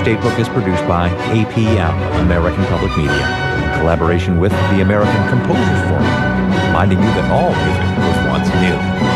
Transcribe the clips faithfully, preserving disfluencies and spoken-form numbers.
State Book is produced by A P M, American Public Media, in collaboration with the American Composers Forum, reminding you that all music was once new.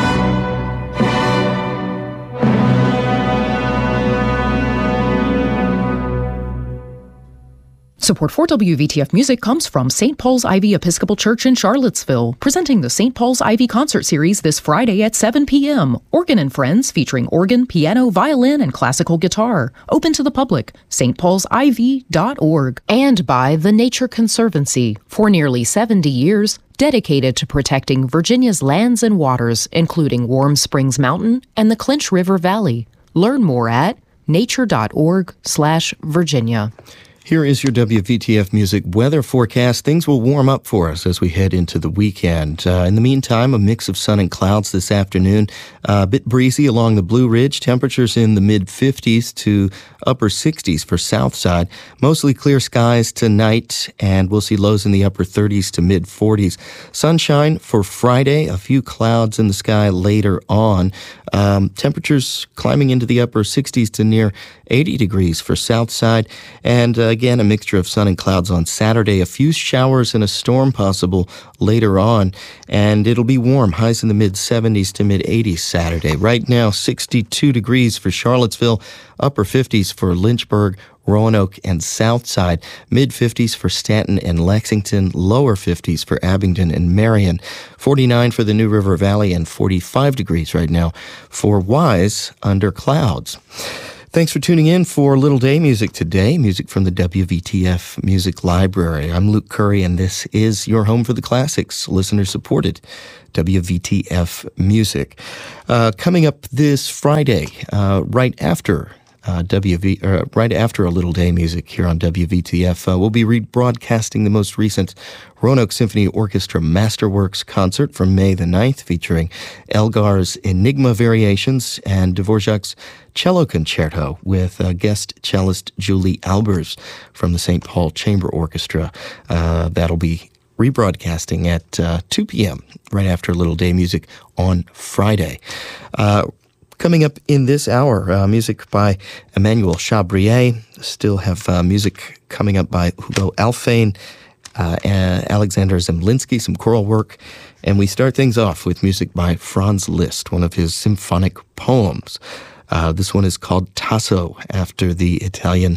Support for W V T F Music comes from Saint Paul's Ivy Episcopal Church in Charlottesville, presenting the Saint Paul's Ivy Concert Series this Friday at seven p.m. Organ and Friends, featuring organ, piano, violin, and classical guitar. Open to the public. S T pauls I V dot org. And by the Nature Conservancy, for nearly seventy years, dedicated to protecting Virginia's lands and waters, including Warm Springs Mountain and the Clinch River Valley. Learn more at nature.org slash Virginia. Here is your W V T F Music weather forecast. Things will warm up for us as we head into the weekend. Uh, in the meantime, a mix of sun and clouds this afternoon. Uh, a bit breezy along the Blue Ridge. Temperatures in the mid-fifties to upper sixties for south side. Mostly clear skies tonight, and we'll see lows in the upper thirties to mid-forties. Sunshine for Friday. A few clouds in the sky later on. Um, temperatures climbing into the upper sixties to near eighty degrees for south side. And uh, again, a mixture of sun and clouds on Saturday. A few showers and a storm possible later on. And it'll be warm. Highs in the mid-seventies to mid-eighties Saturday. Right now, sixty-two degrees for Charlottesville. Upper fifties for Lynchburg, Roanoke, and Southside. Mid-fifties for Stanton and Lexington. Lower fifties for Abingdon and Marion. forty-nine for the New River Valley, and forty-five degrees right now for Wise under clouds. Thanks for tuning in for Little Day Music today. Music from the W V T F Music Library. I'm Luke Curry, and this is your home for the classics, listener-supported W V T F Music. Uh, coming up this Friday, uh, right after Uh, W V, uh, right after a Little Day Music here on W V T F, uh, we'll be rebroadcasting the most recent Roanoke Symphony Orchestra Masterworks concert from May the ninth, featuring Elgar's Enigma Variations and Dvorak's Cello Concerto with uh, guest cellist Julie Albers from the Saint Paul Chamber Orchestra. Uh, that'll be rebroadcasting at uh, two p.m. right after Little Day Music on Friday. Uh, Coming up in this hour, uh, music by Emmanuel Chabrier. Still have uh, music coming up by Hugo Alfane, uh, and Alexander Zemlinsky, some choral work. And we start things off with music by Franz Liszt, one of his symphonic poems. Uh, this one is called Tasso, after the Italian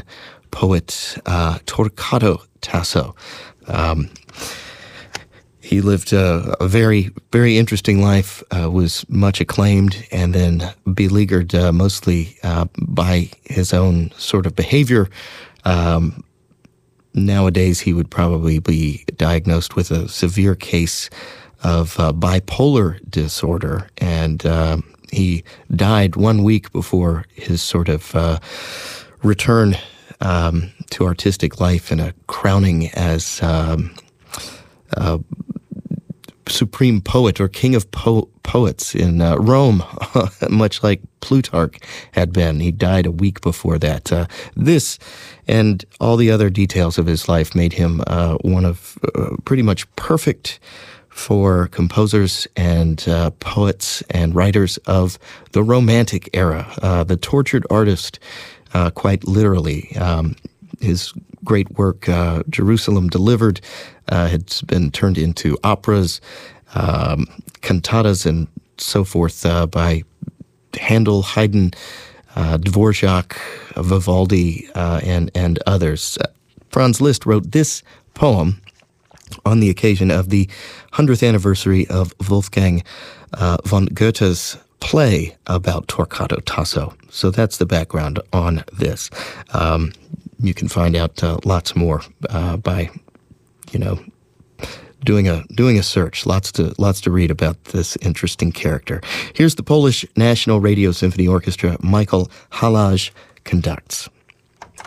poet uh, Torquato Tasso. Um, He lived a, a very, very interesting life, uh, was much acclaimed, and then beleaguered uh, mostly uh, by his own sort of behavior. Um, nowadays, he would probably be diagnosed with a severe case of uh, bipolar disorder, and uh, he died one week before his sort of uh, return um, to artistic life and a crowning as um, uh, supreme poet or king of po- poets in uh, Rome, much like Plutarch had been. He died a week before that. Uh, this and all the other details of his life made him uh, one of uh, pretty much perfect for composers and uh, poets and writers of the Romantic era, uh, the tortured artist, uh, quite literally. Um, his great work, uh, Jerusalem Delivered, uh, had been turned into operas, um, cantatas, and so forth uh, by Handel, Haydn, uh, Dvorak, Vivaldi, uh, and, and others. Uh, Franz Liszt wrote this poem on the occasion of the hundredth anniversary of Wolfgang uh, von Goethe's play about Torquato Tasso. So that's the background on this. Um, you can find out uh, lots more uh, by, you know, doing a doing a search. Lots to lots to read about this interesting character. Here's the Polish National Radio Symphony Orchestra. Michael Halage conducts.